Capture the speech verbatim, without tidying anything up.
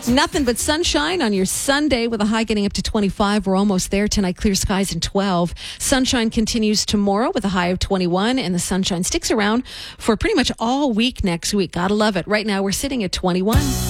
Nothing but sunshine on your Sunday with a high getting up to twenty-five. We're almost there tonight. Clear skies and twelve. Sunshine continues tomorrow with a high of twenty-one, and the sunshine sticks around for pretty much all week next week. Gotta love it. Right now we're sitting at twenty-one.